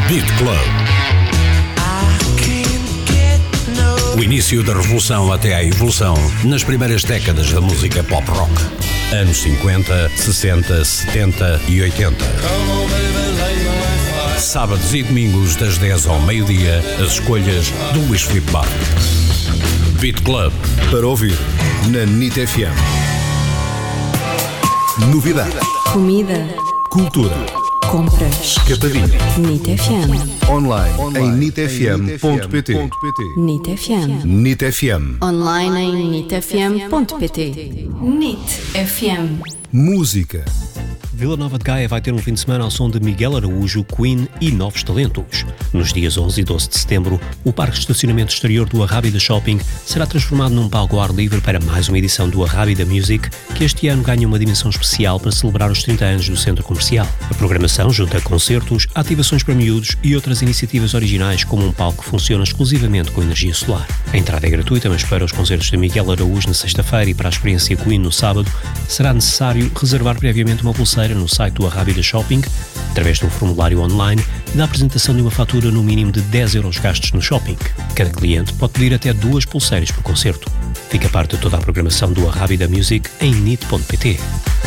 Beat Club. O início da revolução até à evolução nas primeiras décadas da música pop-rock. Anos 50, 60, 70 e 80. Sábados e domingos das 10 ao meio-dia, as escolhas do Luís Filipe Barro. Beat Club. Para ouvir na NIT FM. Novidade. Comida. Cultura. Compras. Escapadinha. NIT FM. Online em nitfm.pt. NIT FM. NIT FM. Online em nitfm.pt. NIT FM. Música. Vila Nova de Gaia vai ter um fim de semana ao som de Miguel Araújo, Queen e novos talentos. Nos dias 11 e 12 de setembro, o parque de estacionamento exterior do Arrábida Shopping será transformado num palco ao ar livre para mais uma edição do Arrábida Music, que este ano ganha uma dimensão especial para celebrar os 30 anos do centro comercial. A programação junta concertos, ativações para miúdos e outras iniciativas originais, como um palco que funciona exclusivamente com energia solar. A entrada é gratuita, mas para os concertos de Miguel Araújo na sexta-feira e para a experiência Queen no sábado, será necessário reservar previamente uma pulseira no site do Arrábida Shopping, através de um formulário online e da apresentação de uma fatura no mínimo de 10 euros gastos no shopping. Cada cliente pode pedir até 2 pulseiras por concerto. Fica parte de toda a programação do Arrábida Music em nit.pt.